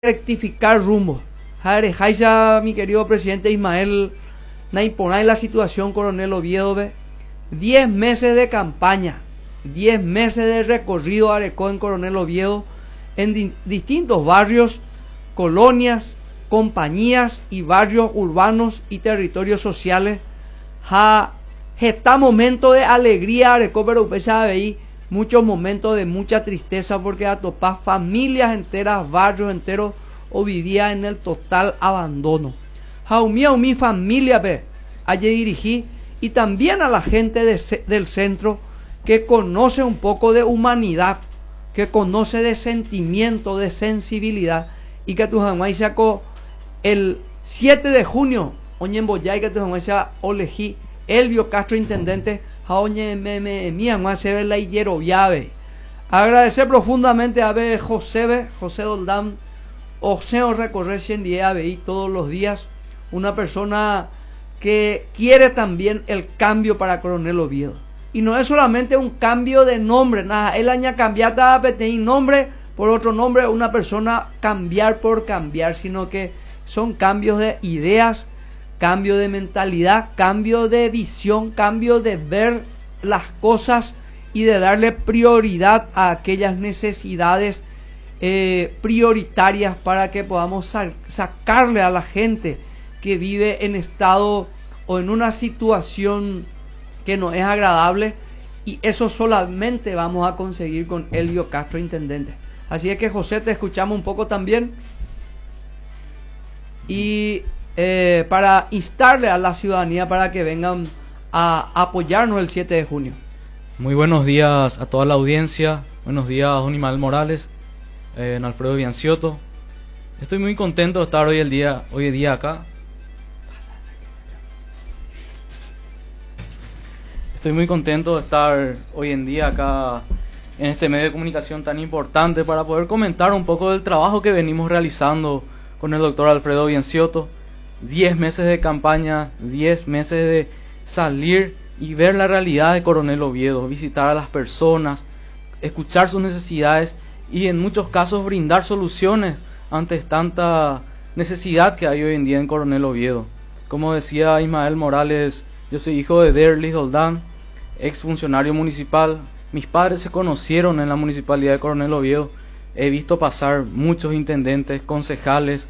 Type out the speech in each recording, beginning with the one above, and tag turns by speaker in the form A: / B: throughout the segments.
A: rectificar rumbo. Jare Jaisa, mi querido presidente Ismael, Naiponay la situación, Coronel Oviedo, 10 meses de campaña, 10 meses de recorrido Arecó en Coronel Oviedo, en distintos barrios, colonias, compañías y barrios urbanos y territorios sociales. Está momento de alegría Arecó, pero ahí muchos momentos de mucha tristeza, porque a topar familias enteras, barrios enteros, o vivía en el total abandono. Mi familia allí dirigí, y también a la gente del centro que conoce un poco de humanidad, que conoce de sentimiento, de sensibilidad, y que tu jamás sacó el 7 de junio, oñen boyay que tu jamás elegí Elvio Castro intendente, agradecer profundamente a José Doldán, Oseo recorrer 100 días todos los días, una persona que quiere también el cambio para Coronel Oviedo. Y no es solamente un cambio de nombre, nada, él aña cambiar nombre por otro nombre, una persona cambiar por cambiar, sino que son cambios de ideas, cambio de mentalidad, cambio de visión, cambio de ver las cosas y de darle prioridad a aquellas necesidades prioritarias para que podamos sacarle a la gente que vive en estado o en una situación que no es agradable, y eso solamente vamos a conseguir con Elvio Castro intendente. Así es que, José, te escuchamos un poco también, y para instarle a la ciudadanía para que vengan a apoyarnos el 7 de junio.
B: Muy buenos días a toda la audiencia, buenos días a don Ismael Morales, Alfredo Bianciotto. Estoy muy contento de estar hoy día acá. Estoy muy contento de estar hoy en día acá en este medio de comunicación tan importante para poder comentar un poco del trabajo que venimos realizando con el doctor Alfredo Bianciotto. 10 meses de campaña, 10 meses de salir y ver la realidad de Coronel Oviedo, visitar a las personas, escuchar sus necesidades y en muchos casos brindar soluciones ante tanta necesidad que hay hoy en día en Coronel Oviedo. Como decía Ismael Morales, yo soy hijo de Derlis Doldán, ex funcionario municipal. Mis padres se conocieron en la municipalidad de Coronel Oviedo. He visto pasar muchos intendentes, concejales,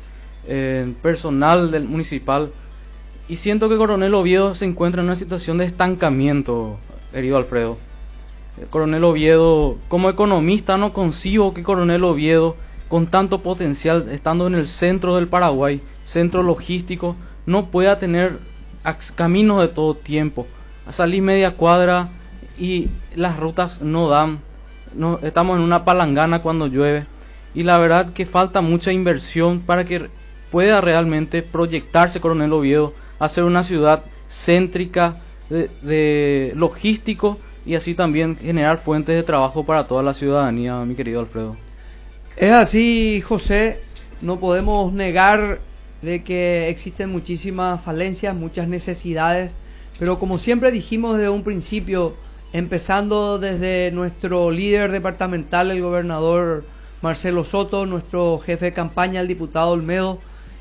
B: personal del municipal, y siento que Coronel Oviedo se encuentra en una situación de estancamiento, querido Alfredo. Coronel Oviedo, como economista, no concibo que Coronel Oviedo, con tanto potencial, estando en el centro del Paraguay, centro logístico, no pueda tener caminos de todo tiempo. Salí media cuadra y las rutas no dan. No, estamos en una palangana cuando llueve, y la verdad que falta mucha inversión para que pueda realmente proyectarse Coronel Oviedo a ser una ciudad céntrica de logístico, y así también generar fuentes de trabajo para toda la ciudadanía, mi querido Alfredo.
A: Es así, José, no podemos negar de que existen muchísimas falencias, muchas necesidades, pero como siempre dijimos desde un principio, empezando desde nuestro líder departamental, el gobernador Marcelo Soto, nuestro jefe de campaña, el diputado Olmedo,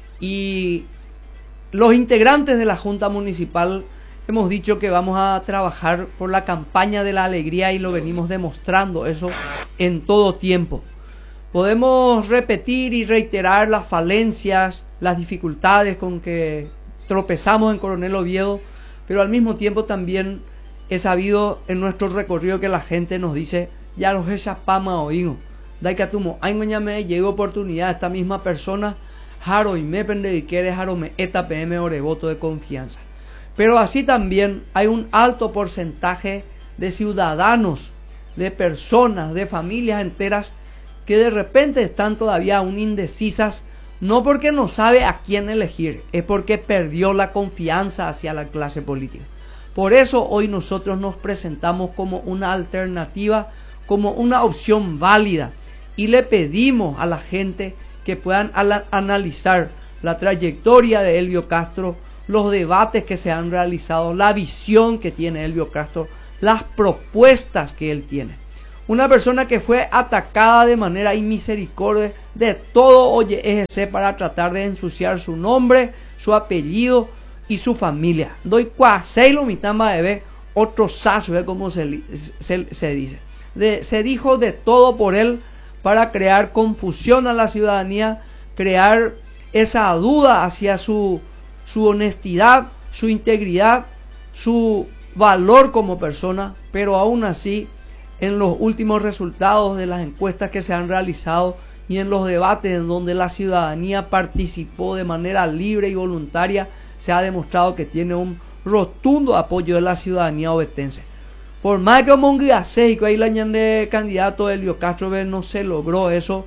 A: y los integrantes de la Junta Municipal, hemos dicho que vamos a trabajar por la campaña de la alegría, y lo venimos demostrando eso en todo tiempo. Podemos repetir y reiterar las falencias, las dificultades con que tropezamos en Coronel Oviedo, pero al mismo tiempo también he sabido en nuestro recorrido que la gente nos dice: ya los echapama oído, da que atumo, ay me llegó oportunidad a esta misma persona, jaro y me pende quiere jaro me eta PM ore voto de confianza. Pero así también hay un alto porcentaje de ciudadanos, de personas, de familias enteras que de repente están todavía aún indecisas, no porque no sabe a quién elegir, es porque perdió la confianza hacia la clase política. Por eso hoy nosotros nos presentamos como una alternativa, como una opción válida, y le pedimos a la gente que puedan analizar la trayectoria de Elvio Castro, los debates que se han realizado, la visión que tiene Elvio Castro, las propuestas que él tiene. Una persona que fue atacada de manera inmisericordia de todo OYEGC para tratar de ensuciar su nombre, su apellido y su familia. Doy cuaseilo mitama de ver otro saso, como se dice. Se dijo de todo por él para crear confusión a la ciudadanía, crear esa duda hacia su honestidad, su integridad, su valor como persona, pero aún así, en los últimos resultados de las encuestas que se han realizado y en los debates en donde la ciudadanía participó de manera libre y voluntaria, se ha demostrado que tiene un rotundo apoyo de la ciudadanía ovetense. Por más que Mongiase y la de candidato Elvio Castro no se logró eso,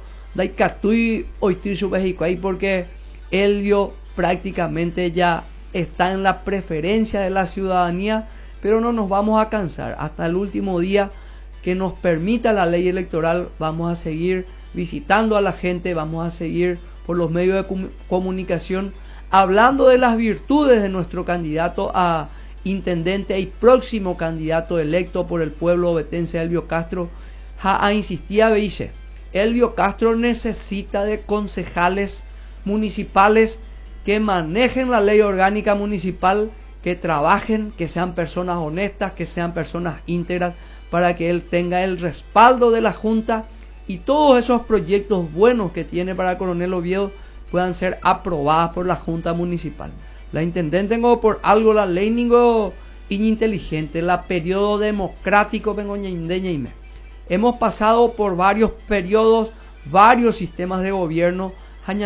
A: porque Elvio prácticamente ya está en la preferencia de la ciudadanía, pero no nos vamos a cansar. Hasta el último día que nos permita la ley electoral, vamos a seguir visitando a la gente, vamos a seguir por los medios de comunicación hablando de las virtudes de nuestro candidato a intendente y próximo candidato electo por el pueblo ovetense, Elvio Castro. Insistía, dice, Elvio Castro necesita de concejales municipales que manejen la ley orgánica municipal, que trabajen, que sean personas honestas, que sean personas íntegras, para que él tenga el respaldo de la Junta y todos esos proyectos buenos que tiene para Coronel Oviedo puedan ser aprobadas por la Junta Municipal. La intendente tengo por algo la ley ningo inteligente, la periodo democrático vengo ñaime. Hemos pasado por varios periodos, varios sistemas de gobierno,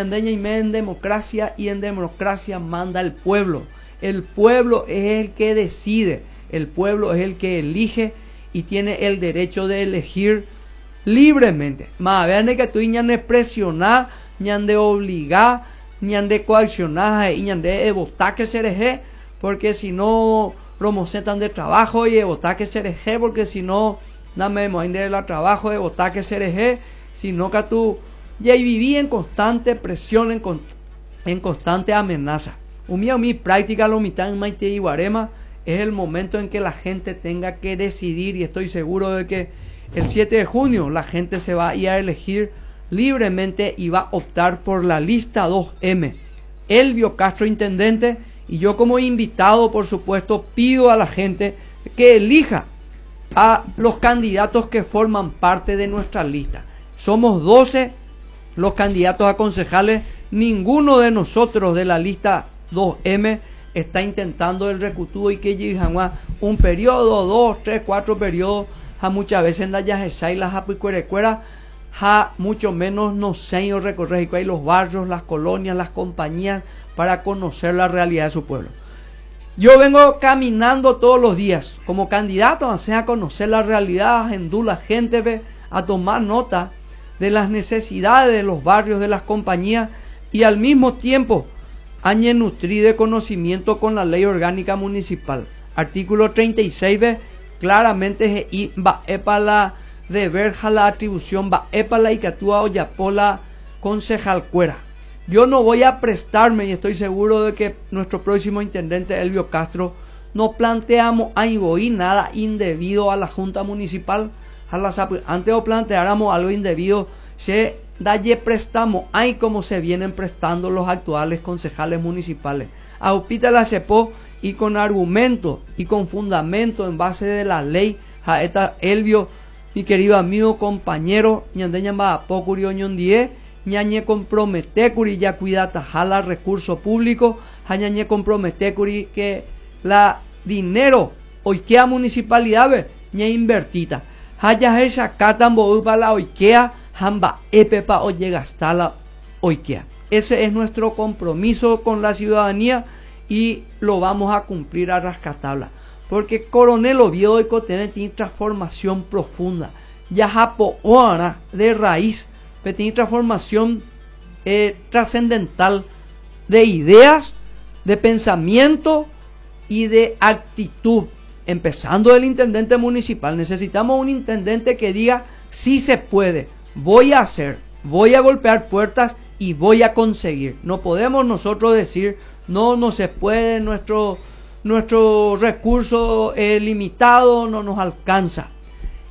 A: en democracia, y en democracia manda el pueblo. El pueblo es el que decide, el pueblo es el que elige y tiene el derecho de elegir libremente. Más vean que tú ñan de presionar, ñan de obligar, ñan de coaccionar y ñan de votar que se eje, porque si no promocionan de trabajo y votar que se eje, porque si no dame de la trabajo de votar que se eje, sino que tú ya viví en constante presión, en constante amenaza. Mi práctica lo mitad en Maite y Guarema es el momento en que la gente tenga que decidir, y estoy seguro de que el 7 de junio la gente se va a ir a elegir libremente y va a optar por la lista 2M. Elvio Castro intendente, y yo como invitado, por supuesto, pido a la gente que elija a los candidatos que forman parte de nuestra lista. Somos 12 los candidatos a concejales, ninguno de nosotros de la lista 2M está intentando el recutudo y que llegan un periodo, 2, 3, 4 periodos, muchas veces en la yajesa y las apicuerecuera, mucho menos no sé recorrer los barrios, las colonias, las compañías para conocer la realidad de su pueblo. Yo vengo caminando todos los días como candidato a conocer la realidad, a la gente, a tomar nota de las necesidades de los barrios, de las compañías, y al mismo tiempo añe nutrir de conocimiento con la ley orgánica municipal. Artículo 36 claramente va para la deber la atribución, va para la icatúa o yapola concejal cuera. Yo no voy a prestarme, y estoy seguro de que nuestro próximo intendente Elvio Castro no planteamos nada indebido a la Junta Municipal. Antes de planteáramos algo indebido, se dalle prestamos, hay como se vienen prestando los actuales concejales municipales. Aupita la CEPO y con argumento y con fundamento en base de la ley, esta Elvio, mi querido amigo, compañero, ñandeña Mbapocuri oñondie, ñañe compromete curi ya cuida tajala recurso público, ñañe compromete curi que la dinero oikea municipalidad ña invertita. Haya esa catambo para la oikea, hamba epepa o llega hasta la oikea. Ese es nuestro compromiso con la ciudadanía y lo vamos a cumplir a rascatabla. Porque Coronel Oviedo y Cotene tiene transformación profunda. Ya japo oana de raíz, pero tiene transformación trascendental de ideas, de pensamiento y de actitud. Empezando del intendente municipal, necesitamos un intendente que diga, sí se puede, voy a hacer, voy a golpear puertas y voy a conseguir. No podemos nosotros decir, no se puede, nuestro recurso limitado no nos alcanza.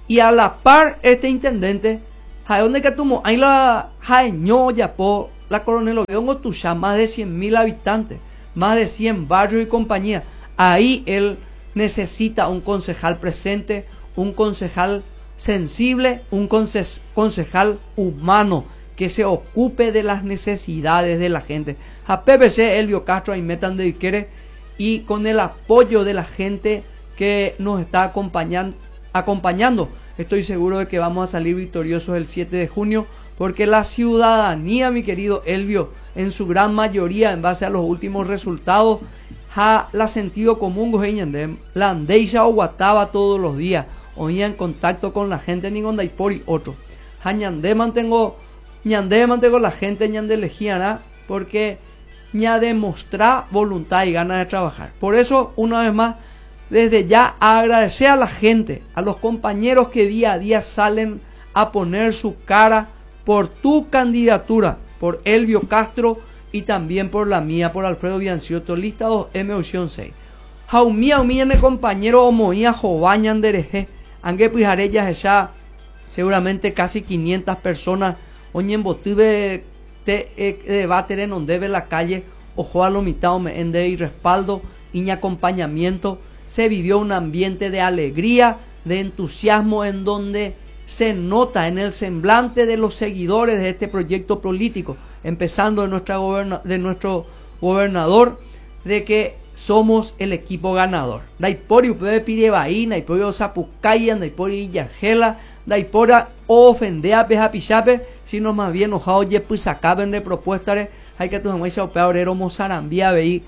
A: Y a la par, este intendente, ¿a dónde que tumo? Ahí la Jaeño Yapó, la Coronel Oguiongo Tuxá, más de 100.000 habitantes, más de 100 barrios y compañías. Ahí él necesita un concejal presente, un concejal sensible, un concejal humano que se ocupe de las necesidades de la gente. A PPC, Elvio Castro, ahí metan de Iquere, y con el apoyo de la gente que nos está acompañando, estoy seguro de que vamos a salir victoriosos el 7 de junio, porque la ciudadanía, mi querido Elvio, en su gran mayoría, en base a los últimos resultados, la sentido común, la andeisha o guataba todos los días, oía en contacto con la gente, ni con Daipori otro. Ñande mantengo la gente, ñande elegían, porque ña demostrar voluntad y ganas de trabajar. Por eso, una vez más, desde ya agradecer a la gente, a los compañeros que día a día salen a poner su cara por tu candidatura, por Elvio Castro y también por la mía, por Alfredo Biancioto, lista 2M opción 6. Jaumía, ne compañero Omoía Jobañan Dereje, Angue Pijarellas ya seguramente casi 500 personas, oñen botuve debate en donde ve la calle, ojo a lo mitad en de y respaldo y acompañamiento. Se vivió un ambiente de alegría, de entusiasmo, en donde se nota en el semblante de los seguidores de este proyecto político, empezando de nuestro gobernador, de que somos el equipo ganador. Daipori upebe pide bahí, daipori osapucaya, daipori yargela, daipora ofendea peja pichape, sino más bien ojao ye pues acaben de propuestas, hay que tu jamás opeador mozarambia veí,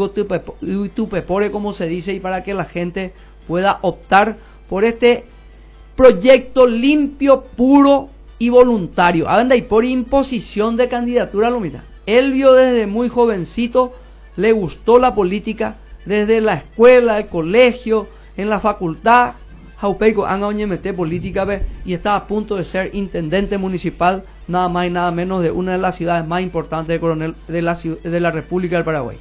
A: tu pepore como se dice, y para que la gente pueda optar por este proyecto limpio, puro y voluntario. Hablan y por imposición de candidatura, lo mira. Él vio desde muy jovencito, le gustó la política, desde la escuela, el colegio, en la facultad. Jaupeico han meter política y está a punto de ser intendente municipal, nada más y nada menos, de una de las ciudades más importantes de la República del Paraguay.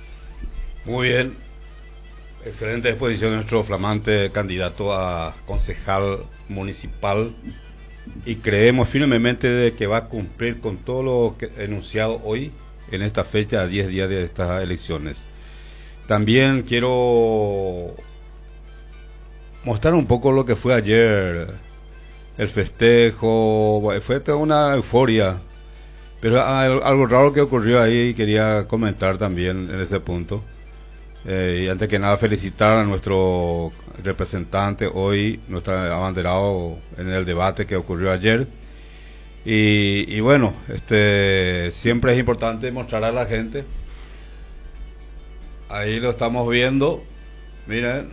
C: Muy bien, excelente exposición de nuestro flamante candidato a concejal municipal, y creemos firmemente de que va a cumplir con todo lo que enunciado hoy en esta fecha, a 10 días de estas elecciones. También quiero mostrar un poco lo que fue ayer, el festejo. Fue toda una euforia, pero algo raro que ocurrió ahí quería comentar también en ese punto. Y antes que nada felicitar a nuestro representante hoy, nuestro abanderado en el debate que ocurrió ayer. Y bueno, siempre es importante mostrar a la gente. Ahí lo estamos viendo, miren,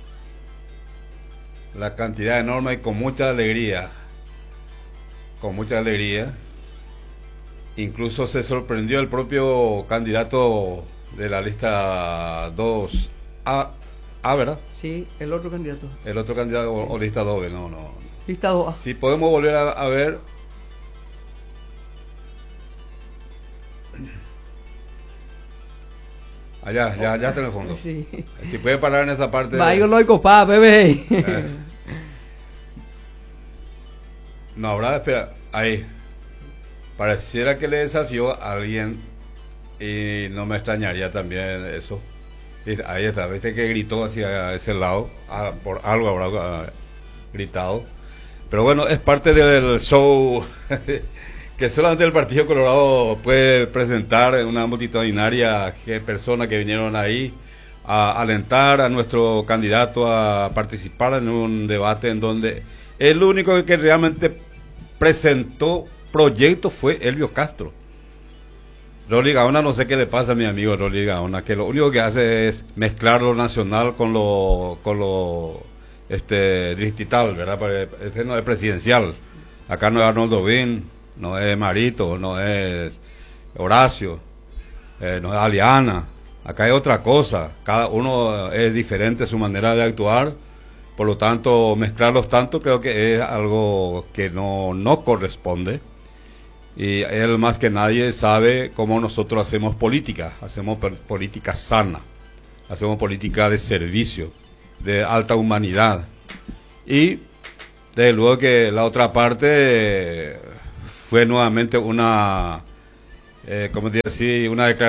C: la cantidad enorme y con mucha alegría. Con mucha alegría. Incluso se sorprendió el propio candidato de la lista 2A, ¿verdad?
A: Sí, el otro candidato.
C: El otro candidato o lista 2, no.
A: Lista 2A.
C: Si podemos volver a ver. Allá, ya está en el fondo.
A: Sí.
C: Si puede parar en esa parte.
A: Va, yo lo oigo, bebé.
C: No, ahora espera, ahí. Pareciera que le desafió a alguien. Y no me extrañaría también eso. Ahí está, viste que gritó hacia ese lado, por algo habrá gritado. Pero bueno, es parte del show que solamente el Partido Colorado puede presentar, una multitudinaria personas que vinieron ahí a alentar a nuestro candidato a participar en un debate en donde el único que realmente presentó proyecto fue Elvio Castro. Rolly Gaona, no sé qué le pasa a mi amigo Rolly Gaona, que lo único que hace es mezclar lo nacional con lo distrital, ¿verdad? Porque este no es presidencial. Acá no es Arnoldo Bin, no es Marito, no es Horacio, no es Aliana. Acá hay otra cosa. Cada uno es diferente su manera de actuar. Por lo tanto, mezclarlos tanto creo que es algo que no corresponde. Y él más que nadie sabe cómo nosotros hacemos política sana, hacemos política de servicio, de alta humanidad. Y desde luego que la otra parte fue nuevamente una, ¿cómo decir?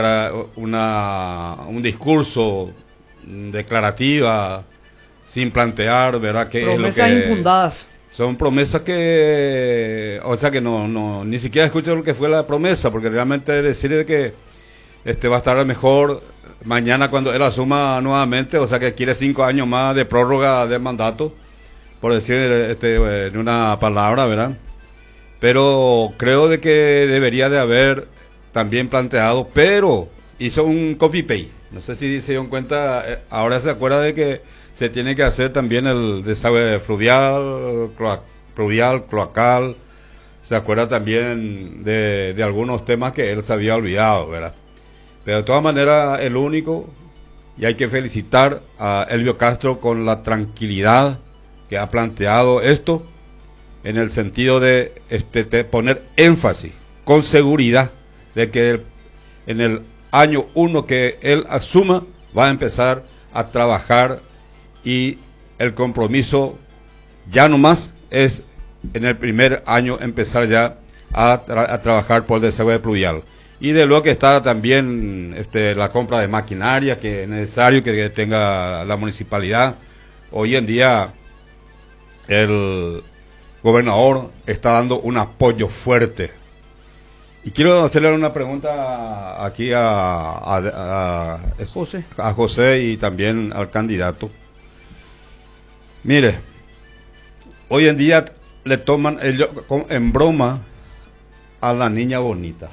C: Un discurso declarativa, sin plantear, ¿verdad? ¿Qué
A: Promesas
C: es lo que
A: infundadas.
C: son promesas que, o sea que no, ni siquiera escucho lo que fue la promesa, porque realmente decirle que va a estar mejor mañana cuando él asuma nuevamente, o sea que quiere 5 años más de prórroga de mandato, por decir en una palabra, ¿verdad? Pero creo de que debería de haber también planteado, pero hizo un copy-paste. No sé si se dieron cuenta, ahora se acuerda de que se tiene que hacer también el desagüe fluvial, cloacal, se acuerda también de algunos temas que él se había olvidado, ¿verdad? Pero de todas maneras, el único, y hay que felicitar a Elvio Castro con la tranquilidad que ha planteado esto, en el sentido de poner énfasis, con seguridad, de que en el año 1 que él asuma, va a empezar a trabajar, y el compromiso ya no más es en el primer año empezar ya a trabajar por el desagüe pluvial. Y de luego que está también la compra de maquinaria que es necesario que tenga la municipalidad. Hoy en día el gobernador está dando un apoyo fuerte. Y quiero hacerle una pregunta aquí a José y también al candidato. Mire, hoy en día le toman en broma a la niña bonita.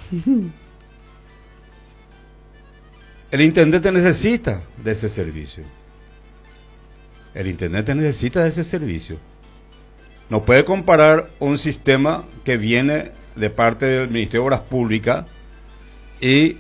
C: El intendente necesita de ese servicio. El intendente necesita de ese servicio. No puede comparar un sistema que viene de parte del Ministerio de Obras Públicas y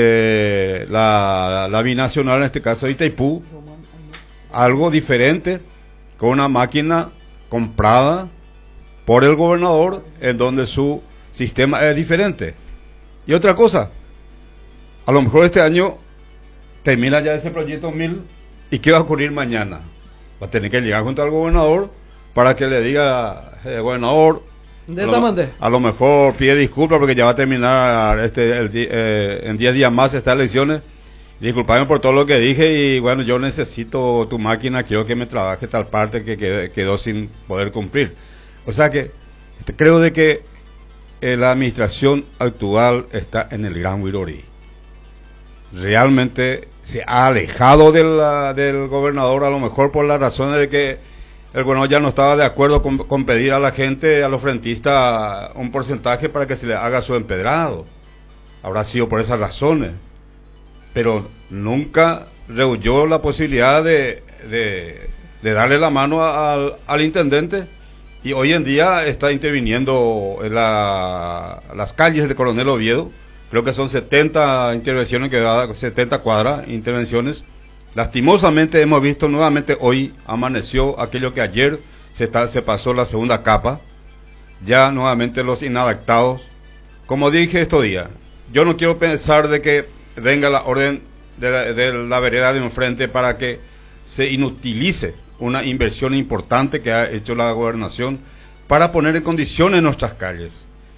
C: la binacional, en este caso de Itaipú, algo diferente, con una máquina comprada por el gobernador, en donde su sistema es diferente. Y otra cosa, a lo mejor este año termina ya ese proyecto 1000, ¿y qué va a ocurrir mañana? Va a tener que llegar junto al gobernador para que le diga, gobernador, a lo mejor pide disculpas porque ya va a terminar en 10 días más estas elecciones. Disculpame por todo lo que dije, y bueno, yo necesito tu máquina, quiero que me trabaje tal parte que quedó sin poder cumplir. O sea que creo de que la administración actual está en el gran Wirori. Realmente se ha alejado del gobernador, a lo mejor por las razones de que el gobernador ya no estaba de acuerdo con pedir a la gente, a los frentistas, un porcentaje para que se le haga su empedrado. Habrá sido por esas razones. Pero nunca rehuyó la posibilidad de darle la mano al intendente, y hoy en día está interviniendo en las calles de Coronel Oviedo. Creo que son 70 intervenciones, 70 cuadras, intervenciones. Lastimosamente hemos visto nuevamente hoy, amaneció aquello que ayer se pasó la segunda capa, ya nuevamente los inadaptados. Como dije estos días, yo no quiero pensar de que venga la orden de la vereda de enfrente para que se inutilice una inversión importante que ha hecho la gobernación para poner en condiciones nuestras calles.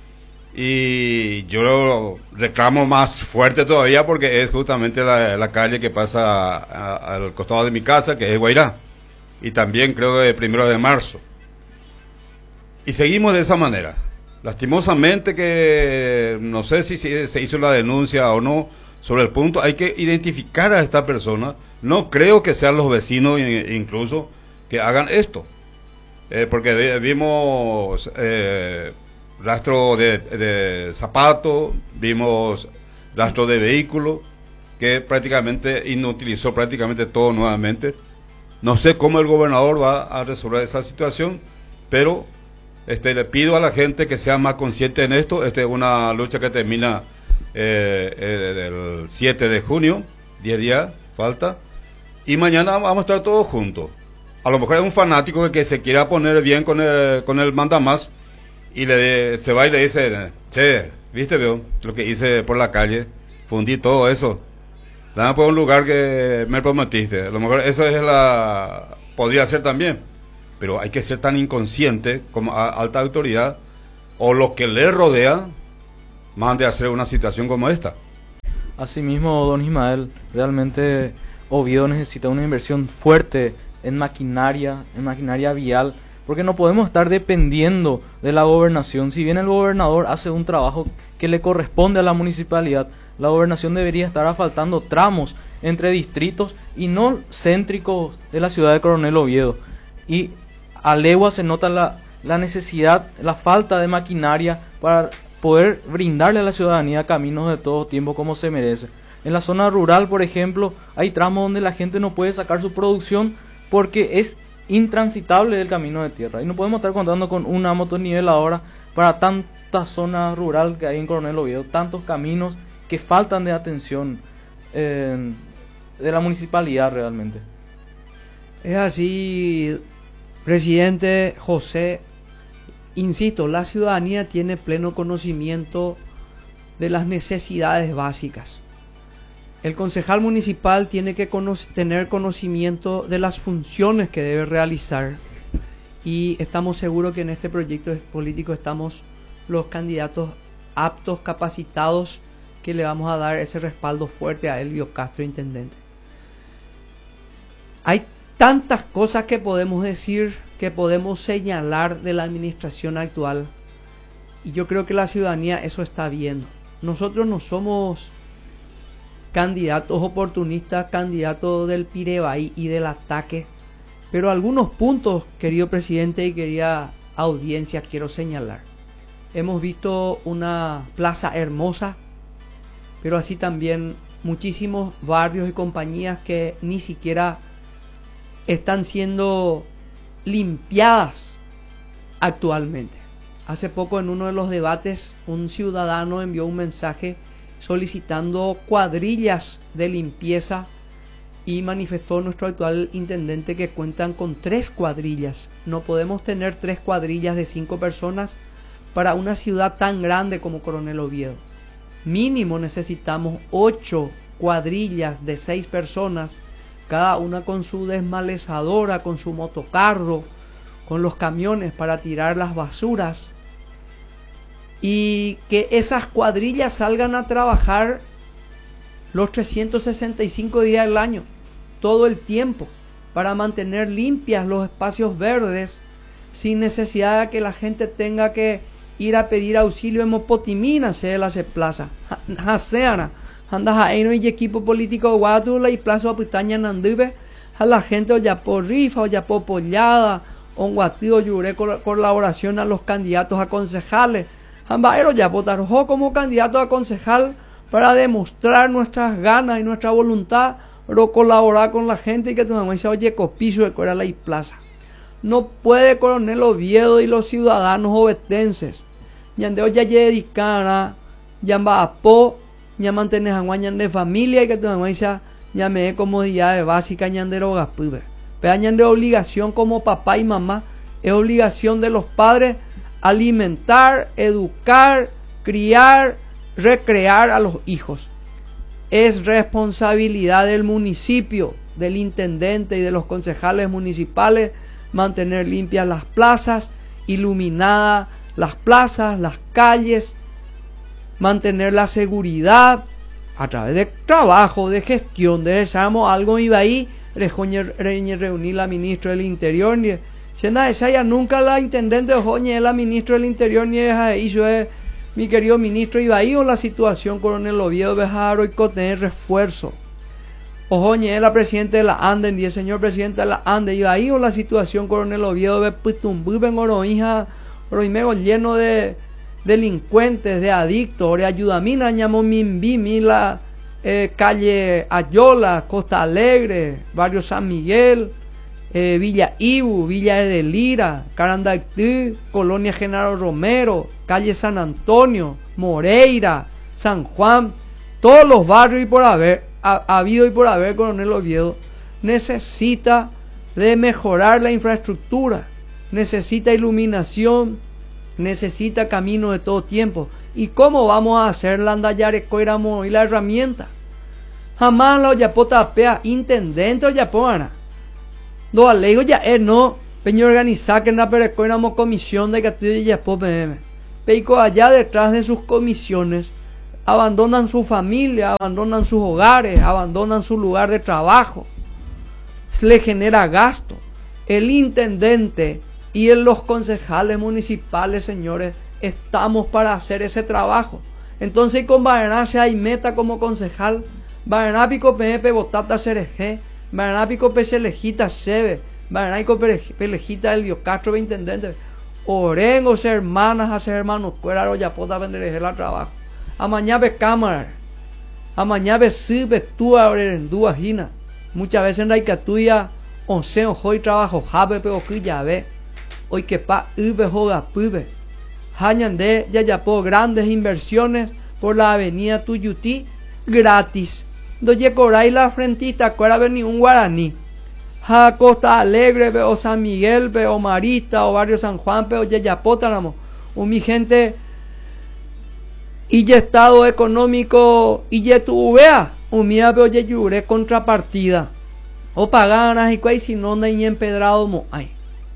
C: Y yo lo reclamo más fuerte todavía porque es justamente la calle que pasa al costado de mi casa, que es Guairá, y también creo que el 1 de marzo. Y seguimos de esa manera. Lastimosamente que no sé si se hizo la denuncia o no sobre el punto, hay que identificar a esta persona. No creo que sean los vecinos incluso que hagan esto, porque vimos rastro de zapatos, vimos rastro de vehículo, que prácticamente inutilizó prácticamente todo nuevamente. No sé cómo el gobernador va a resolver esa situación, pero le pido a la gente que sea más consciente en esto. Es una lucha que termina el 7 de junio, 10 días falta, y mañana vamos a estar todos juntos. A lo mejor es un fanático que se quiera poner bien con el mandamás, y se va y le dice, che, viste, veo lo que hice por la calle, fundí todo eso, dame por un lugar que me prometiste. A lo mejor eso podría ser también, pero hay que ser tan inconsciente como alta autoridad o lo que le rodea mande a hacer una situación como esta.
B: Asimismo, don Ismael, realmente Oviedo necesita una inversión fuerte en maquinaria vial, porque no podemos estar dependiendo de la gobernación. Si bien el gobernador hace un trabajo que le corresponde a la municipalidad, la gobernación debería estar asfaltando tramos entre distritos y no céntricos de la ciudad de Coronel Oviedo. Y a legua se nota la necesidad, la falta de maquinaria para poder brindarle a la ciudadanía caminos de todo tiempo como se merece. En la zona rural, por ejemplo, hay tramos donde la gente no puede sacar su producción porque es intransitable el camino de tierra. Y no podemos estar contando con una motoniveladora para tanta zona rural que hay en Coronel Oviedo, tantos caminos que faltan de atención de la municipalidad realmente.
A: Es así, presidente José. Insisto, la ciudadanía tiene pleno conocimiento de las necesidades básicas. El concejal municipal tiene que tener conocimiento de las funciones que debe realizar, y estamos seguros que en este proyecto político estamos los candidatos aptos, capacitados, que le vamos a dar ese respaldo fuerte a Elvio Castro, intendente. Hay tantas cosas que podemos decir, que podemos señalar de la administración actual, y yo creo que la ciudadanía eso está viendo. Nosotros no somos candidatos oportunistas, candidatos del pirebaí y del ataque, pero algunos puntos, querido presidente y querida audiencia, quiero señalar. Hemos visto una plaza hermosa, pero así también muchísimos barrios y compañías que ni siquiera están siendo limpiadas actualmente. Hace poco, en uno de los debates, un ciudadano envió un mensaje solicitando cuadrillas de limpieza, y manifestó nuestro actual intendente que cuentan con 3 cuadrillas. No podemos tener 3 cuadrillas de 5 personas para una ciudad tan grande como Coronel Oviedo. Mínimo necesitamos 8 cuadrillas de 6 personas, cada una con su desmalezadora, con su motocarro, con los camiones para tirar las basuras, y que esas cuadrillas salgan a trabajar los 365 días del año, todo el tiempo, para mantener limpias los espacios verdes, sin necesidad de que la gente tenga que ir a pedir auxilio en Mopotimina, se las plaza. Haceana, andas a y equipo político guatula y plazo a pestaña nandube, a la gente o ya por rifa o ya por pollada, o un guatido yure colaboración a los candidatos a concejales. Ambaero ya votaron como candidato a concejal para demostrar nuestras ganas y nuestra voluntad de colaborar con la gente y que tu dice, oye, copiso de Corea la plaza. No puede Coronel Oviedo y los ciudadanos obetenses yandeo ya dedicara yamba apo ya mantener a de familia y que tu dice ya me dé comodidades básicas ñandero gaspube. Pero ñande obligación como papá y mamá, es obligación de los padres alimentar, educar, criar, recrear a los hijos. Es responsabilidad del municipio, del intendente y de los concejales municipales mantener limpias las plazas, iluminadas las plazas, las calles, mantener la seguridad a través de trabajo, de gestión. Deseamos algo iba ahí, reunir la ministra del Interior, esa ya nunca la intendente Joñe la ministra del Interior ni hizo mi querido ministro Ibaí o la situación Coronel Oviedo Bejaro y tener refuerzo. Ojoñe la presidente de la ANDE y el señor presidente de la ANDE Ibaí o la situación Coronel Oviedo de Putumbú ben Oroija Oroimego lleno de delincuentes, de adictos, de ayudamina ñamo Mimbi, la calle Ayola, Costa Alegre, barrio San Miguel, Villa Ibu, Villa de Lira, Carandactí, Colonia Genaro Romero, calle San Antonio, Moreira, San Juan, todos los barrios y por haber, habido y por haber, Coronel Oviedo necesita de mejorar la infraestructura, necesita iluminación, necesita camino de todo tiempo. ¿Y cómo vamos a hacer la andayarecoiramo y la herramienta? Jamás la oyapota pea, intendente oyapona. Do alego ya no Peño organizar que en la perecuéramos comisión de Catuyo y Yapo PM. Peico allá detrás de sus comisiones abandonan su familia, abandonan sus hogares, abandonan su lugar de trabajo. Se le genera gasto. El intendente y los concejales municipales, señores, estamos para hacer ese trabajo. Entonces con Baraná se hay meta como concejal. Baraná pico PMP Botata Cereje, Baraná pico Pechelejita Sebe, Baraná pico Pelejita Elvio Castro intendente. Orengo se hermanas a ser hermanos fuera o ya pueda vender el trabajo. Amañá ve cámara. Amañá ve sube tú a orerendúa jina. Muchas veces en la tuya once hoy trabajo jabe pero que ya ve. Hoy que pa ube joda pube. Hañande ya ya por grandes inversiones por la avenida Tuyutí gratis. Doye coray la frentita cuera vení un guaraní. Ja Costa Alegre veo San Miguel veo Marita o barrio San Juan veo Yayapótamo. O mi gente y ya estado económico y ya tu vea. O mía veo yeyure contrapartida. O paganas y cuay si no ni empedrado mo ay.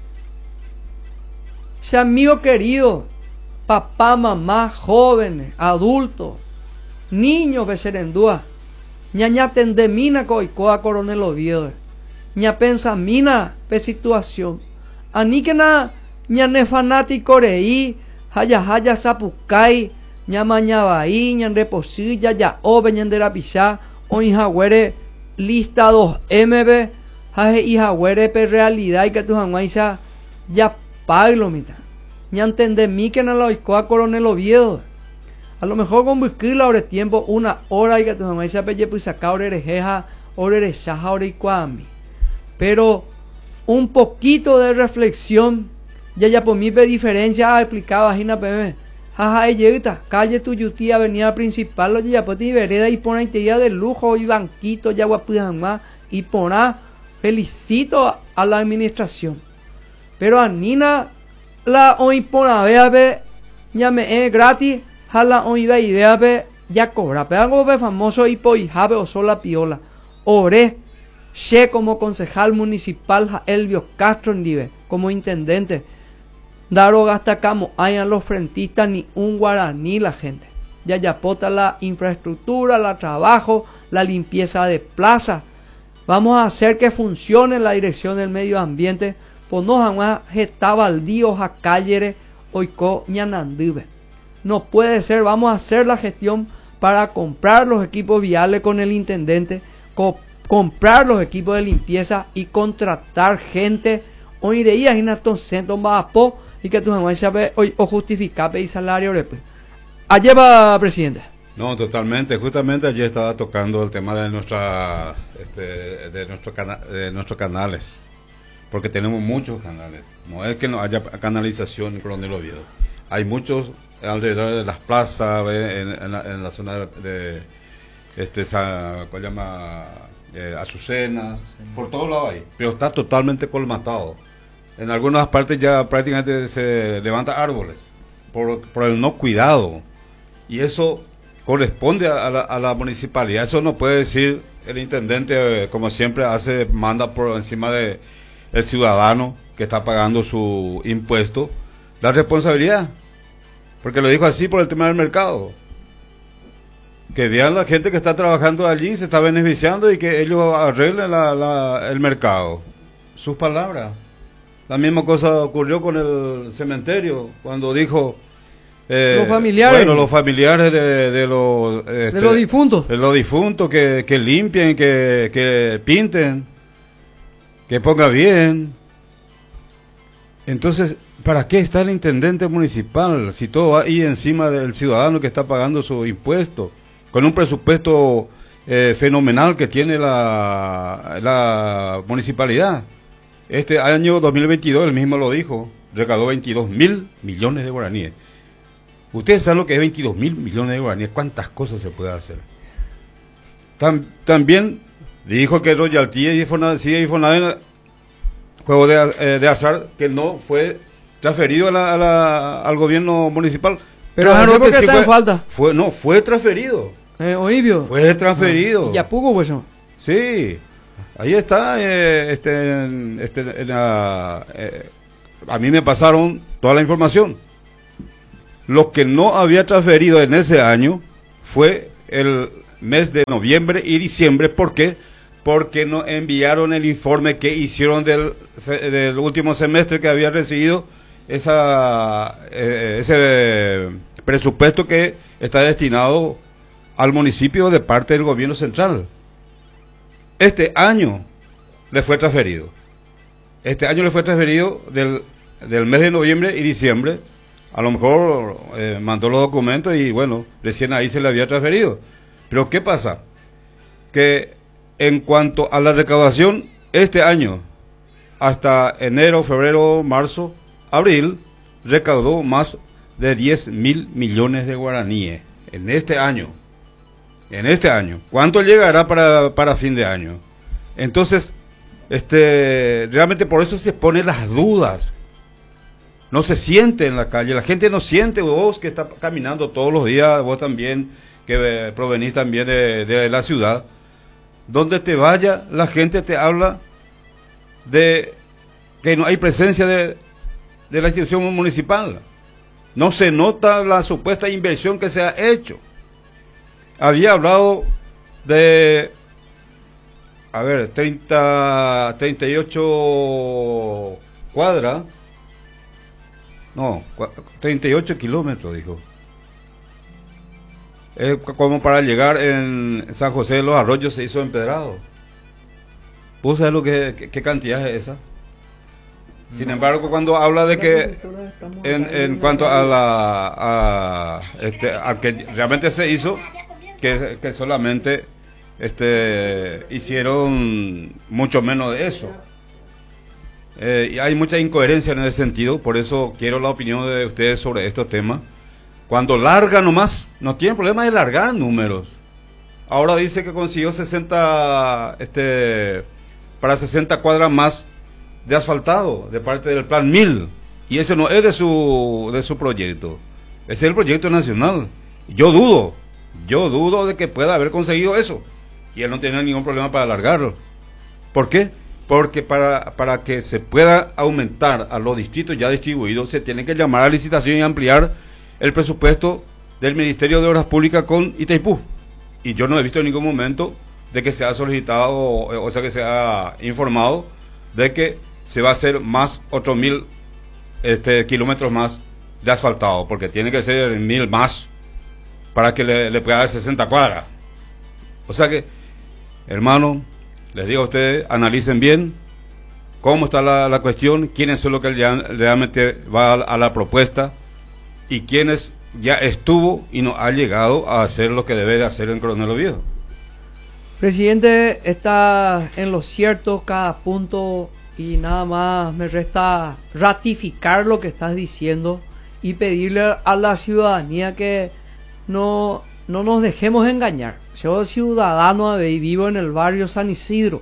A: Se amigo querido, papá, mamá, jóvenes, adultos, niños de Serendúa, ñaña tendemina coicoa Coronel Oviedo, ña pensamina pe situación, aníquena ña ne fanático reí, haya sapucay, ña mañabaí, ña reposilla, ya ove, ña nderapisá, o hijagüere lista 2MB, jaje hijagüere pe realidad y que tu janguaisa ya paglo mita. Ña entendemí que no la oicoa Coronel Oviedo. A lo mejor con busquila ore tiempo, 1 hora y que tu janguaisa pe ye pues saca orerejeja, orerechaja, oreicuami. Pero un poquito de reflexión, ya por mí pe diferencia explicaba Gina PM. Jaja, llegita, calle Tuyutí, avenida principal, lo ya por ti vereda y pone día de lujo y banquito, ya guapujanma y pona, felicito a la administración. Pero a Nina la hoy pona vea pe, ya me es gratis, jala hoy ve idea pe, ya cobra, pero algo pe famoso y po hija o sola piola. Oré, che como concejal municipal Elvio Castro Ndive, como intendente. Daro gasta camo hayan los frentistas ni un guaraní la gente. Ya pota la infraestructura, la trabajo, la limpieza de plaza. Vamos a hacer que funcione la dirección del medio ambiente. Pues no jamás estaba al día a calle oico ñanandive. No puede ser, vamos a hacer la gestión para comprar los equipos viales con el intendente, comprar los equipos de limpieza y contratar gente. Hoy de día en estos centros más y que tu jamás sabe hoy o justificar y salario después. Allá va, presidente.
C: No, totalmente. Justamente ayer estaba tocando el tema de nuestros canales, porque tenemos muchos canales. No es que no haya canalización en Coronel Oviedo. Hay muchos alrededor de las plazas, en la zona de ¿cuál llama? Azucena, por todos lados hay, pero está totalmente colmatado. En algunas partes ya prácticamente se levantan árboles por el no cuidado, y eso corresponde a la municipalidad. Eso no puede decir el intendente, como siempre hace, manda por encima de el ciudadano que está pagando su impuesto la responsabilidad, porque lo dijo así por el tema del mercado, que vean la gente que está trabajando allí, se está beneficiando y que ellos arreglen el mercado. Sus palabras. La misma cosa ocurrió con el cementerio, cuando dijo
A: los familiares,
C: bueno, los familiares de los
A: difuntos,
C: que limpien, que pinten, que ponga bien. Entonces, ¿para qué está el intendente municipal si todo va ahí encima del ciudadano que está pagando su impuesto, con un presupuesto fenomenal que tiene la municipalidad? Este año 2022, él mismo lo dijo, recaudó 22.000 millones de guaraníes. Ustedes saben lo que es 22.000 millones de guaraníes, cuántas cosas se puede hacer. También dijo que royalty y Infonavit, juego de azar, que no fue transferido al gobierno municipal.
A: Pero
C: claro,
A: no, porque
C: sí
A: está en falta.
C: Fue transferido.
A: Oibio.
C: Fue transferido.
A: ¿Y ya pugo pues?
C: Sí. Ahí está, a mí me pasaron toda la información. Lo que no había transferido en ese año fue el mes de noviembre y diciembre. ¿Por qué? Porque no enviaron el informe que hicieron del último semestre que había recibido ese presupuesto que está destinado al municipio de parte del gobierno central. Este año le fue transferido. Este año le fue transferido del mes de noviembre y diciembre. A lo mejor mandó los documentos y bueno, recién ahí se le había transferido. Pero ¿qué pasa? Que en cuanto a la recaudación, este año, hasta enero, febrero, marzo, abril, recaudó más de 10.000 millones de guaraníes en este año. En este año. ¿Cuánto llegará para fin de año? Entonces, realmente por eso se ponen las dudas. No se siente en la calle, la gente no siente, vos que está caminando todos los días, vos también, que provenís también de la ciudad, donde te vaya, la gente te habla de que no hay presencia de la institución municipal. No se nota la supuesta inversión que se ha hecho. Había hablado de, 38 cuadras, no, 38 kilómetros, dijo. Como para llegar en San José de los Arroyos se hizo empedrado. ¿Vos sabés qué cantidad es esa? Sin embargo, cuando habla de que en cuanto a que realmente se hizo, que solamente hicieron mucho menos de eso. Y hay mucha incoherencia en ese sentido, por eso quiero la opinión de ustedes sobre estos temas. Cuando larga nomás, no tiene problema de largar números. Ahora dice que consiguió 60, para 60 cuadras más de asfaltado de parte del Plan 1000, y ese no es de su proyecto, ese es el proyecto nacional. Yo dudo de que pueda haber conseguido eso, y él no tiene ningún problema para alargarlo. ¿Por qué? Porque para que se pueda aumentar a los distritos ya distribuidos, se tiene que llamar a licitación y ampliar el presupuesto del Ministerio de Obras Públicas con Itaipú, y yo no he visto en ningún momento de que se ha solicitado, o sea que se ha informado de que se va a hacer más otros 1000 kilómetros más de asfaltado, porque tiene que ser 1000 más para que le pueda dar 60 cuadras. O sea que, hermano, les digo a ustedes, analicen bien cómo está la cuestión, quiénes son los que realmente va a la propuesta y quiénes ya estuvo y no ha llegado a hacer lo que debe de hacer en Coronel Oviedo.
A: Presidente, está en lo cierto cada punto y nada más me resta ratificar lo que estás diciendo y pedirle a la ciudadanía que no nos dejemos engañar. Yo ciudadano vivo en el barrio San Isidro.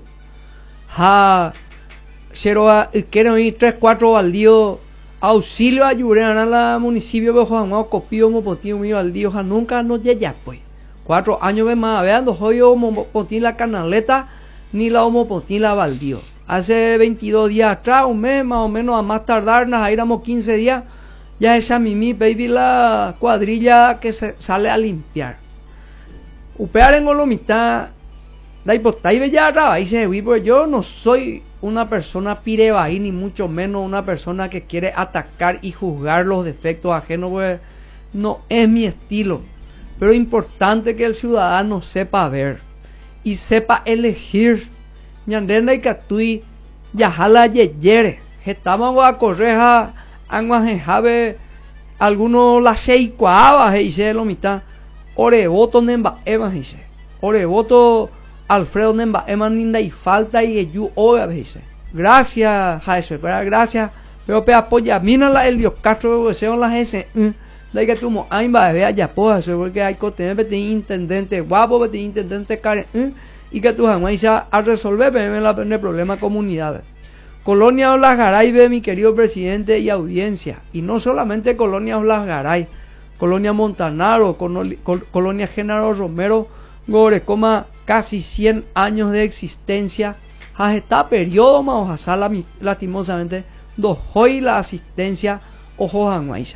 A: Quiero ir 3-4 baldíos auxilio ayudan a la municipio de Juan Copío Mopotín mi baldío nunca nos llega pues 4 años más vean dos hoyos Mopotín la canaleta ni la Mopotín la baldío. Hace 22 días atrás, un mes más o menos, a más tardar, nos éramos 15 días, ya esa mimi baby la cuadrilla que se sale a limpiar. Upear en Olomita, da hipotai bella raba, y se pues yo no soy una persona pirebaí, ni mucho menos una persona que quiere atacar y juzgar los defectos ajenos, pues no es mi estilo. Pero es importante que el ciudadano sepa ver y sepa elegir. Ñandenda y Catui, Yajala Yeyere, Getama a Correja, Anguajejabe, algunos la Seikuaba, dice lo mitad, Orevoto Nemba Eva, dice, Orevoto Alfredo Nemba Eva, Ninda y falta y Yu Oga, dice. Gracias, Jaese, gracias, pero pe apoya, mira el Dios Castro, que sean las S, de que tumo, Aimba, vea ya, pues, porque hay que tener intendente guapo, intendente Karen, y que tú jamás a resolver el problema de comunidades. Colonia Olas Garay, mi querido presidente y audiencia, y no solamente Colonia Olas Garay, Colonia Montanaro, Colonia Genaro Romero, Gorecoma, casi 100 años de existencia está periodo más lastimosamente dos hoy la asistencia ojo anguaisa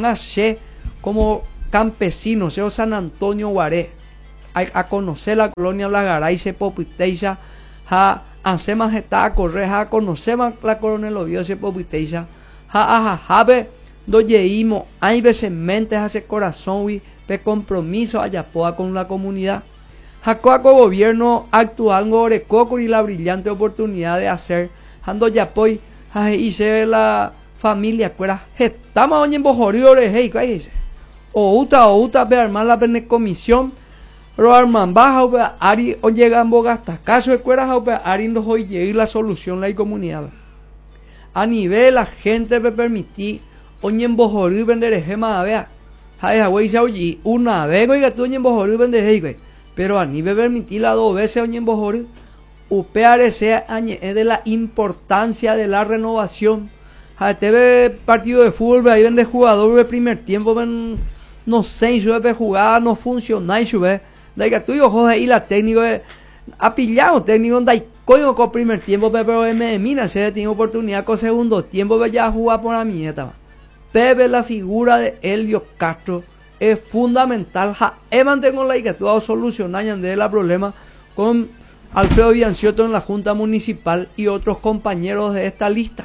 A: como campesinos de San Antonio Guaré a conocer la colonia La Garay se popiteisa a hacer más está a correr a conocer más la Coronel Oviedo se popiteisa a jabe do yeimo hay veces mentes hace corazón y de compromiso allá poa con la comunidad Jacoaco gobierno actual Gorecoco y la brillante oportunidad de hacer ando ya poi y se la familia cuera estamos en bojoriores hey qué dice o uta ve armar la comisión ro arman baja o ari o llegan bogasta caso de cuera o ari no hoy llegar la solución la comunidad a nivel la gente me permití oñen bojorir vender gema a ver hay güey se oye una vez oiga tú oñen bojorir vender hey pero a nivel permití la dos veces oñen bojorir upearse de la importancia de la renovación a TV partido de fútbol ahí vende jugador de primer tiempo ven no sé si de jugada no funciona y sube de que tú y ojos ahí la técnico ha pillado técnico donde coño con primer tiempo pero me mina se tiene oportunidad con segundo tiempo ya a jugar por la mieta Pepe la figura de Elio Castro es fundamental mantengo la que tú solucionar el problema con Alfredo Villancioto en la Junta Municipal y otros compañeros de esta lista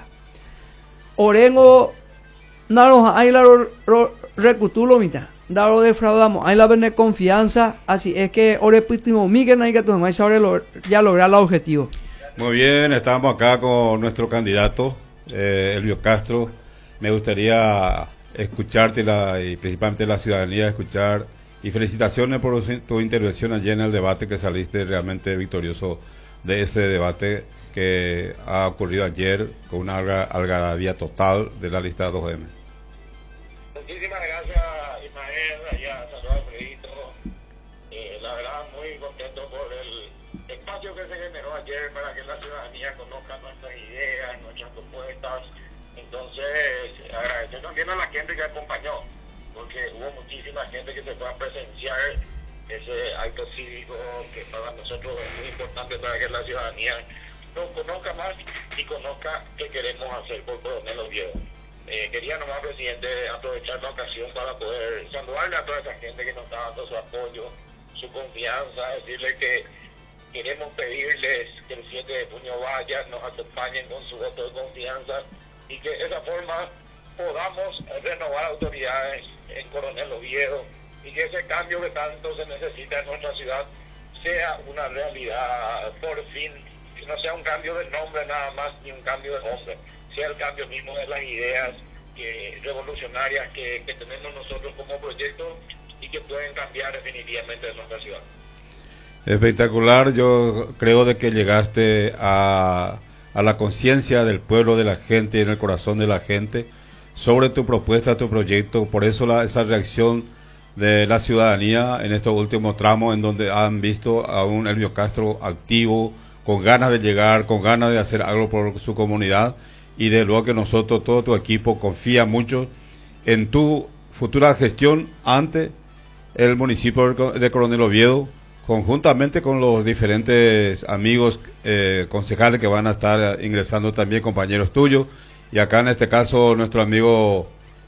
A: Orengo Naros hay la recutulo mitad Daro defraudamos hay la vende confianza así es que orepitimo Miguel hay que tú ya lograr el objetivo.
C: Muy bien, estamos acá con nuestro candidato Elio Castro. Me gustaría escucharte y principalmente la ciudadanía escuchar y felicitaciones por tu intervención allí en el debate que saliste realmente victorioso de ese debate que ha ocurrido ayer con una algarabía total de la lista 2M.
D: Muchísimas gracias Ismael, allá saludos a Fredito, la verdad muy contento por el espacio que se generó ayer para que la ciudadanía conozca nuestras ideas, nuestras propuestas. Entonces, agradecer también a la gente que acompañó, porque hubo muchísima gente que se fue a presenciar ese acto cívico que para nosotros es muy importante para que la ciudadanía nos conozca más y conozca qué queremos hacer por Coronel Oviedo. Quería nomás, presidente, aprovechar la ocasión para poder saludarle a toda esa gente que nos está dando su apoyo, su confianza, decirle que queremos pedirles que el 7 de junio vayan, nos acompañen con su voto de confianza y que de esa forma podamos renovar autoridades en Coronel Oviedo y que ese cambio que tanto se necesita en nuestra ciudad sea una realidad por fin, que no sea un cambio de nombre nada más ni un cambio de nombre, sea el cambio mismo de las ideas revolucionarias que tenemos nosotros como proyecto y que pueden cambiar definitivamente de nuestra ciudad.
C: Espectacular, yo creo de que llegaste a la conciencia del pueblo, de la gente, en el corazón de la gente, sobre tu propuesta, tu proyecto, por eso esa reacción de la ciudadanía en estos últimos tramos en donde han visto a un Elio Castro activo, con ganas de llegar, con ganas de hacer algo por su comunidad, y de luego que nosotros, todo tu equipo, confía mucho en tu futura gestión ante el municipio de Coronel Oviedo, conjuntamente con los diferentes amigos concejales que van a estar ingresando también, compañeros tuyos, y acá en este caso nuestro amigo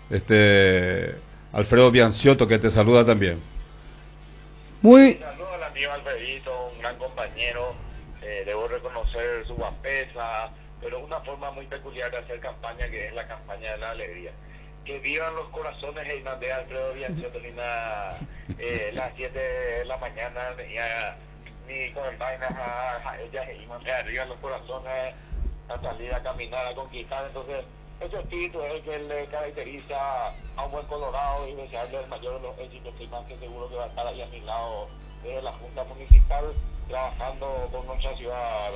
C: Alfredo Villancioto, que te saluda también.
D: Saludos al amigo Alfredito, un gran compañero, debo reconocer su guapesa, pero una forma muy peculiar de hacer campaña, que es la campaña de la alegría. Que vivan los corazones y mandé a Alfredo Villancioto las 7 de la mañana, venía ni con el vaina a ella y mandé arriba los corazones a salir a caminar, a conquistar. Entonces, ese espíritu es el que le caracteriza a un buen colorado, y desearle el mayor de los éxitos, y más que seguro que va a estar ahí a mi lado desde la Junta Municipal, trabajando con nuestra ciudad.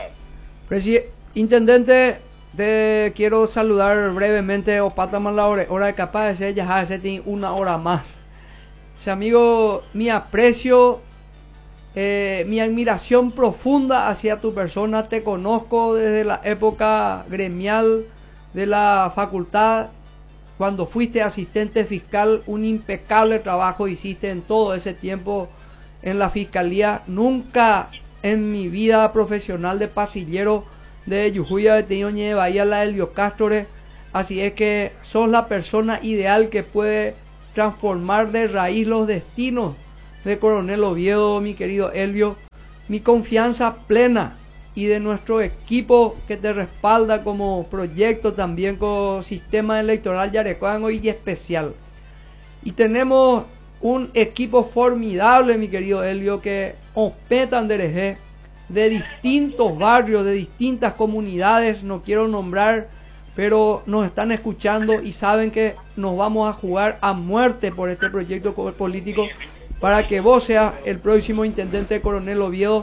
A: Intendente, te quiero saludar brevemente, o pataman la hora de capaz de ser, ya se tiene una hora más. Amigo, mi aprecio, mi admiración profunda hacia tu persona, te conozco desde la época gremial de la facultad, cuando fuiste asistente fiscal, un impecable trabajo hiciste en todo ese tiempo en la fiscalía, nunca en mi vida profesional de pasillero de Yujuya, de Teñoñe, de Bahía, la Elvio Castore. Así es que sos la persona ideal que puede transformar de raíz los destinos de Coronel Oviedo, mi querido Elvio. Mi confianza plena y de nuestro equipo que te respalda como proyecto también con sistema electoral Yarecuango y especial. Y tenemos un equipo formidable, mi querido Elvio, que ospetan de distintos barrios, de distintas comunidades, no quiero nombrar, pero nos están escuchando y saben que nos vamos a jugar a muerte por este proyecto político para que vos seas el próximo intendente de Coronel Oviedo.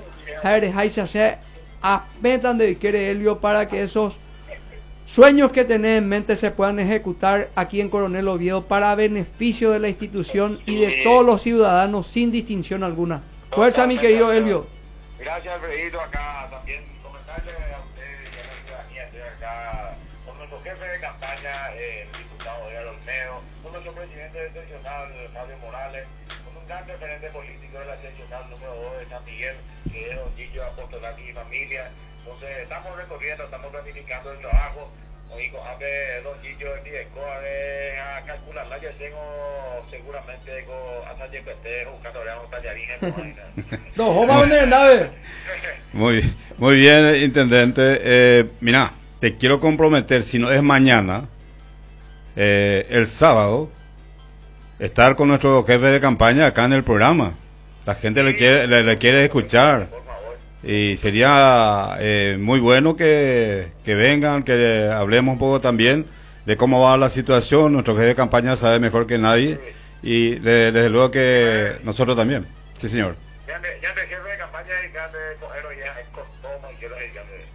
A: Apetan de quiere Elvio para que esos sueños que tenés en mente se puedan ejecutar aquí en Coronel Oviedo para beneficio de la institución y de todos los ciudadanos sin distinción alguna. Fuerza, mi querido Elvio.
D: Gracias, Alfredito. Acá también comentarle a ustedes y a la ciudadanía, estoy acá con nuestro jefe de campaña, el diputado Edgar Olmedo, con nuestro presidente del seccional, Fabio Morales, con un gran referente político de la seccional número 2 de San Miguel, que es Don Gillo Apostolaki y familia. Entonces estamos recorriendo, estamos planificando el trabajo. Oigo, a ver, Don Gillo de Pideco, a calcularla, yo tengo seguramente hasta Yepete, buscando unos tallarines.
A: No, vamos a venir, Nave.
C: Muy bien, intendente. Mira, te quiero comprometer, si no es mañana, el sábado, estar con nuestro jefe de campaña acá en el programa. La gente le quiere escuchar. Y sería muy bueno que vengan, que hablemos un poco también de cómo va la situación. Nuestro jefe de campaña sabe mejor que nadie. Y desde luego que nosotros también. Sí, señor.
D: Ya de jefe de campaña y ya de cogero ya es costomo y quiero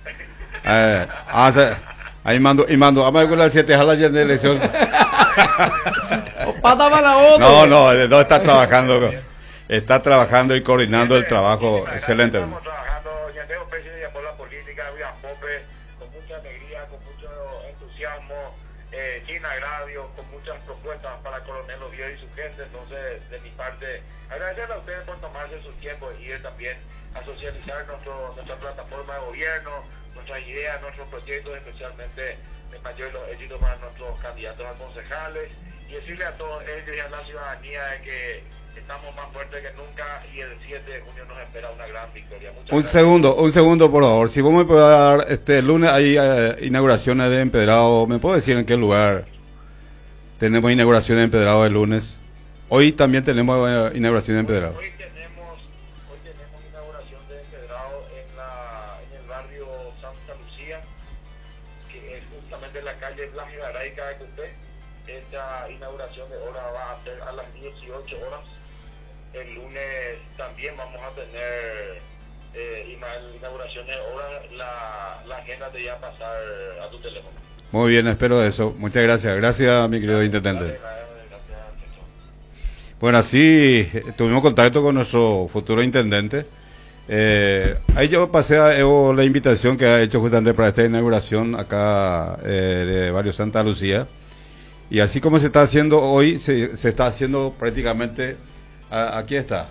C: ahí mando, vamos a ver si te jala ya de elección.
A: Pata para la otra.
C: No, está trabajando y coordinando el trabajo excelente.
D: Estamos trabajando, ya tengo presidencia por la política, voy a Pope, con mucha alegría, con mucho entusiasmo, sin agravio, con muchas propuestas para Coronel Oviedo y su gente. Entonces, de mi parte, agradecerle a ustedes por tomarse su tiempo y ir también a socializar nuestra plataforma de gobierno, nuestras ideas, nuestros proyectos, especialmente el mayor de los éxitos para nuestros candidatos a concejales, y decirle a todos ellos y a la ciudadanía de que estamos más fuertes que nunca y el 7 de junio nos espera una gran victoria. Un
C: segundo, por favor. Si vos me puedes dar, el lunes hay inauguraciones de Empedrado, ¿me puedo decir en qué lugar tenemos inauguraciones de Empedrado el lunes? Hoy también tenemos inauguración de Empedrado.
D: Hoy tenemos inauguración de Empedrado en el barrio Santa Lucía, que es justamente en la calle Blas Garay de Cupé. Esta inauguración de hora va a ser a las 18 horas. El lunes también vamos a tener inauguración de hora. La agenda te va a pasar a tu teléfono.
C: Muy bien, espero eso. Muchas gracias. Gracias, mi querido intendente. Bueno, así tuvimos contacto con nuestro futuro intendente. Ahí yo pasé a Evo la invitación que ha hecho justamente para esta inauguración acá de Barrio Santa Lucía. Y así como se está haciendo hoy, se está haciendo prácticamente, aquí está,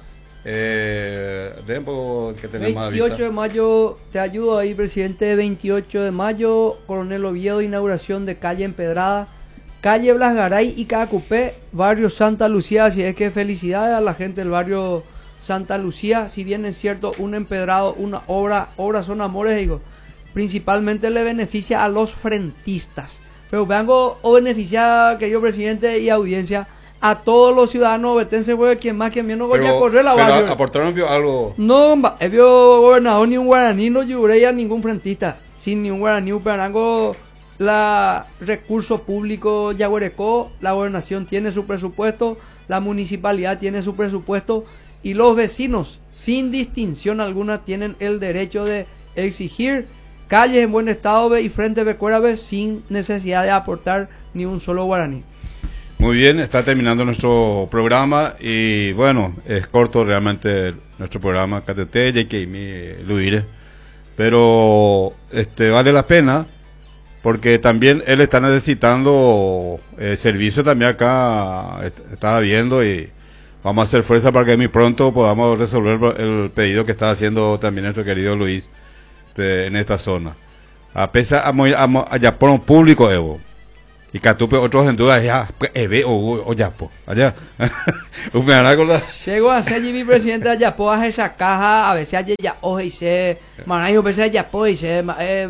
C: tiempo que tenemos
A: 28 de mayo, te ayudo ahí, presidente. 28 de mayo, Coronel Oviedo, inauguración de calle Empedrada, calle Blas Garay y Cacupé, barrio Santa Lucía. Así es que felicidades a la gente del barrio Santa Lucía. Si bien es cierto, un empedrado, una obras son amores, digo, principalmente le beneficia a los frentistas. Pero vengo a beneficiar, querido presidente y audiencia, a todos los ciudadanos obetenses, porque quien más, quien menos, voy a correr la barrio.
C: Pero aportaron algo.
A: No, vio gobernador ni un guaraní, no lloré a ningún frentista. Sin ni un guaraní, pero la recurso público Yaguarecó, la gobernación tiene su presupuesto, la municipalidad tiene su presupuesto, y los vecinos, sin distinción alguna, tienen el derecho de exigir calles en buen estado y frente de Cuérave sin necesidad de aportar ni un solo guaraní.
C: Muy bien, está terminando nuestro programa y bueno, es corto realmente nuestro programa KTT, JK, Luire, pero vale la pena porque también él está necesitando servicio también acá, estaba viendo y vamos a hacer fuerza para que muy pronto podamos resolver el pedido que está haciendo también nuestro querido Luis en esta zona. A pesar allá por un público, Evo. Y Catupe otros en duda ya eve o yapo allá
A: llego a ser allí presidente de Yapo a esa caja a veces allí ya hoy se manayo a veces Yapo y se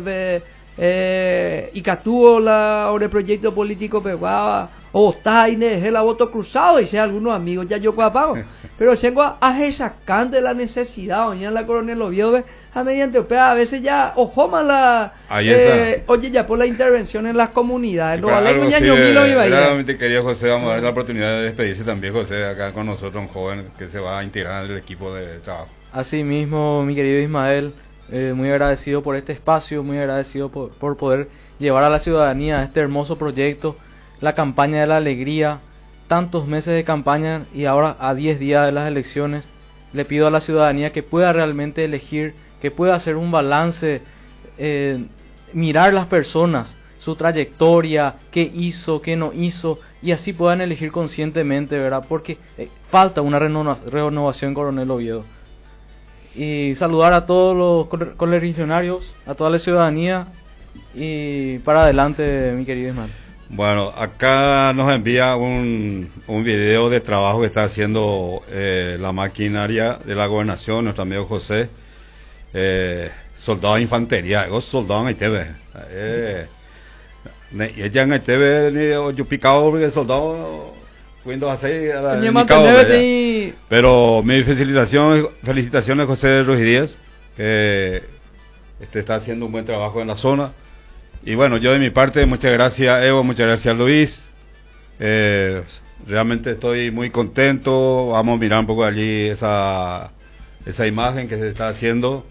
A: y Catuvo la el proyecto político pegaba o está ahí de la voto cruzado y sea algunos amigos ya yo pago pero tengo a esa can de la necesidad oña la Coronel Oviedo a mediante a veces ya ojoma la oye ya por la intervención en las comunidades
C: realmente querido José, vamos a dar la oportunidad de despedirse también José acá con nosotros, un joven que se va a integrar en el equipo de trabajo.
B: Así mismo, mi querido Ismael, muy agradecido por este espacio, muy agradecido por poder llevar a la ciudadanía este hermoso proyecto, la campaña de la alegría, tantos meses de campaña y ahora a 10 días de las elecciones. Le pido a la ciudadanía que pueda realmente elegir, que pueda hacer un balance, mirar las personas, su trayectoria, qué hizo, qué no hizo, y así puedan elegir conscientemente, ¿verdad? Porque falta una renovación, Coronel Oviedo. Y saludar a todos los correligionarios, a toda la ciudadanía, y para adelante, mi querido Ismael.
C: Bueno, acá nos envía un video de trabajo que está haciendo la maquinaria de la gobernación, nuestro amigo José, soldado de infantería, soldado en ITV. Ella en ITV, yo picado porque soldado, Windows 6, pero mis felicitaciones José Ruiz Díaz, que está haciendo un buen trabajo en la zona. Y bueno, yo de mi parte, muchas gracias Evo, muchas gracias Luis. Realmente estoy muy contento. Vamos a mirar un poco allí esa imagen que se está haciendo.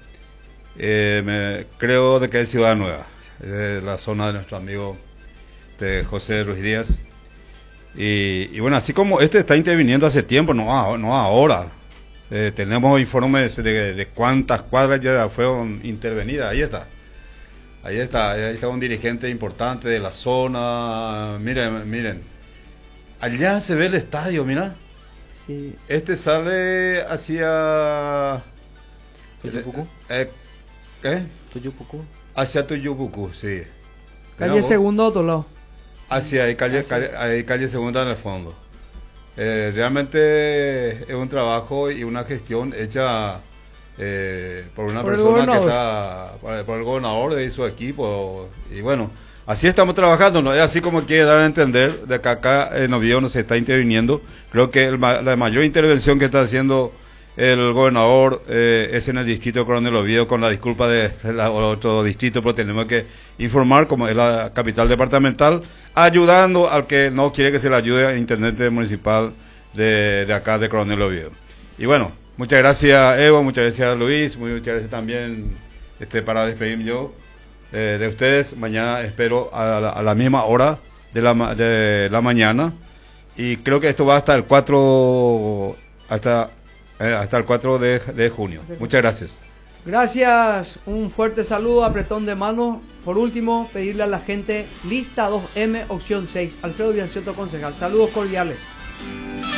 C: Creo de que es Ciudad Nueva, es la zona de nuestro amigo de José Ruiz Díaz. Y bueno, así como está interviniendo hace tiempo, no ahora. Tenemos informes de cuántas cuadras ya fueron intervenidas. Ahí está un dirigente importante de la zona. Miren. Allá se ve el estadio, mira.
A: Sí.
C: Sale hacia...
B: ¿Tuyupucú?
C: ¿Qué?
B: ¿Tuyupucú?
C: Hacia Tuyupucú, sí.
A: Calle Segunda, otro lado.
C: Hacia ahí, calle Segunda en el fondo. Realmente es un trabajo y una gestión hecha... por una persona que está por el gobernador y su equipo, y bueno, así estamos trabajando, ¿no? Es así como quiere dar a entender de que acá en Oviedo no se está interviniendo. Creo que la mayor intervención que está haciendo el gobernador es en el distrito de Coronel Oviedo, con la disculpa de otro distrito, pero tenemos que informar, como es la capital departamental, ayudando al que no quiere que se le ayude al intendente municipal de acá de Coronel Oviedo. Y bueno, muchas gracias Evo, muchas gracias Luis, muchas gracias también para despedirme yo de ustedes. Mañana espero a la misma hora de la mañana, y creo que esto va hasta el 4 hasta el 4 de junio. Muchas gracias.
A: Gracias, un fuerte saludo, apretón de mano. Por último, pedirle a la gente lista 2M, opción 6. Alfredo Villancioto, concejal. Saludos cordiales.